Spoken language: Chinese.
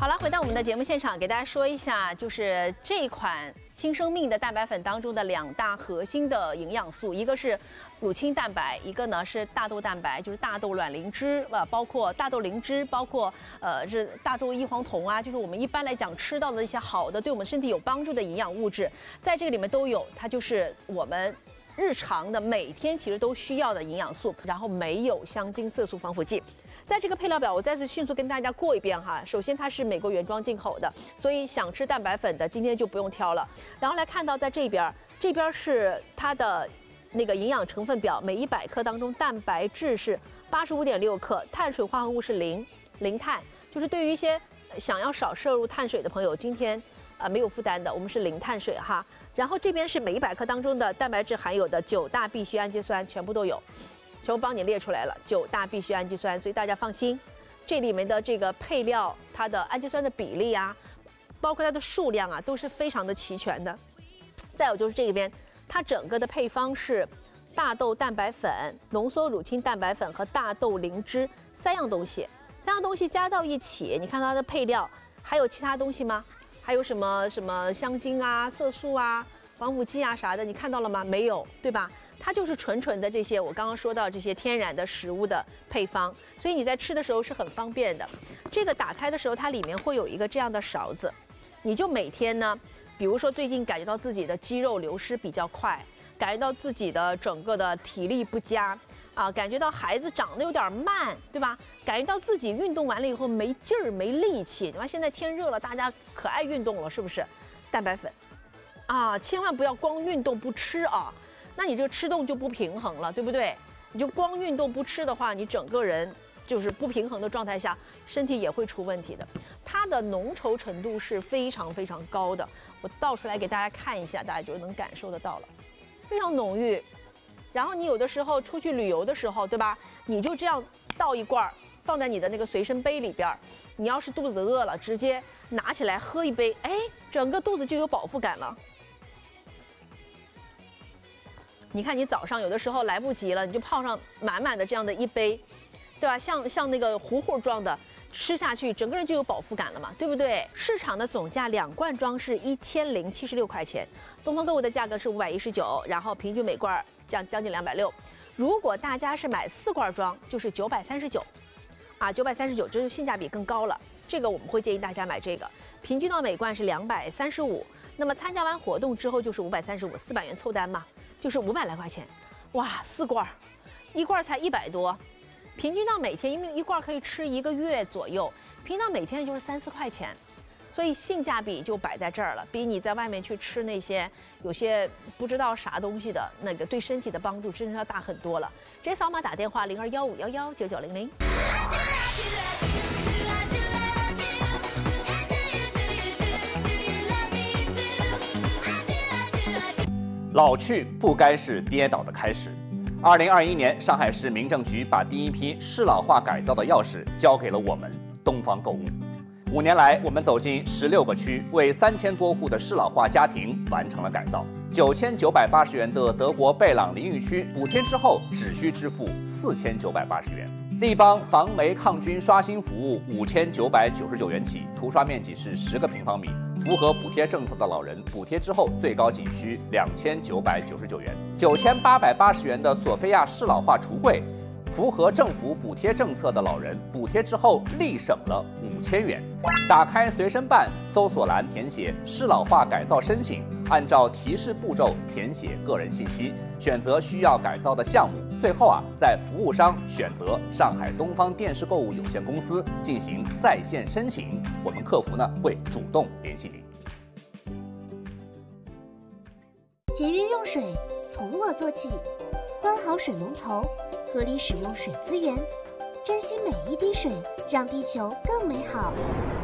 了，回到我们的节目现场，给大家说一下，就是这款新生命的蛋白粉当中的2大核心的营养素，一个是乳清蛋白，一个呢是大豆蛋白，就是大豆卵磷脂，包括大豆磷脂，包括是大豆异黄酮啊，就是我们一般来讲吃到的一些好的对我们身体有帮助的营养物质，在这个里面都有，它就是我们日常的每天其实都需要的营养素，然后没有香精、色素、防腐剂。在这个配料表，我再次迅速跟大家过一遍哈。首先，它是美国原装进口的，所以想吃蛋白粉的今天就不用挑了。然后来看到在这边是它的那个营养成分表，每100克当中蛋白质是85.6克，碳水化合物是零碳，就是对于一些想要少摄入碳水的朋友，今天没有负担的，我们是零碳水哈。然后这边是每100克当中的蛋白质含有的9大必需氨基酸全部都有。全部帮你列出来了，9大必需氨基酸，所以大家放心，这里面的这个配料，它的氨基酸的比例啊，包括它的数量啊，都是非常的齐全的。再有就是这边，它整个的配方是大豆蛋白粉、浓缩乳清蛋白粉和大豆磷脂3样东西加到一起，你看它的配料还有其他东西吗？还有什么香精啊、色素啊、防腐剂啊啥的，你看到了吗？没有，对吧？它就是纯的这些，我刚刚说到这些天然的食物的配方，所以你在吃的时候是很方便的。这个打开的时候，它里面会有一个这样的勺子，你就每天呢，比如说最近感觉到自己的肌肉流失比较快，感觉到自己的整个的体力不佳啊，感觉到孩子长得有点慢，对吧？感觉到自己运动完了以后没劲儿、没力气。那现在天热了，大家可爱运动了，是不是？蛋白粉啊，千万不要光运动不吃啊。那你这个吃动就不平衡了，对不对？你就光运动不吃的话，你整个人就是不平衡的状态下，身体也会出问题的。它的浓稠程度是非常非常高的，我倒出来给大家看一下，大家就能感受得到了，非常浓郁。然后你有的时候出去旅游的时候，对吧？你就这样倒一罐，放在你的那个随身杯里边。你要是肚子饿了，直接拿起来喝一杯，哎，整个肚子就有饱腹感了。你看，你早上有的时候来不及了，你就泡上满满的这样的一杯，对吧？像那个糊糊状的，吃下去整个人就有饱腹感了嘛，对不对？市场的总价2罐装是1076块钱，东方购物的价格是519，然后平均每罐将近260。如果大家是买4罐装，就是939，啊，939，这就性价比更高了。这个我们会建议大家买这个，平均到每罐是235。那么参加完活动之后就是535，400元凑单嘛。就是500来块钱，哇，4罐，1罐才100多，平均到每天，因为1罐可以吃1个月左右，平均到每天就是3、4块钱，所以性价比就摆在这儿了，比你在外面去吃那些有些不知道啥东西的那个对身体的帮助真是要大很多了。直接扫码打电话0215119900。 老去不该是跌倒的开始。2021年，上海市民政局把第一批适老化改造的钥匙交给了我们东方购物。5年来，我们走进16个区，为3000多户的适老化家庭完成了改造。9980元的德国贝朗淋浴区补贴之后，只需支付4980元。立邦防霉抗菌刷新服务5999元起，涂刷面积是10个平方米。符合补贴政策的老人，补贴之后最高仅需2999元。9880元的索菲亚适老化橱柜，符合政府补贴政策的老人，补贴之后立省了5000元。打开随身办，搜索栏填写适老化改造申请，按照提示步骤填写个人信息，选择需要改造的项目。最后在服务商选择上海东方电视购物有限公司进行在线申请，我们客服会主动联系您。 节约用水，从我做起，关好水龙头，合理使用水资源，珍惜每一滴水，让地球更美好。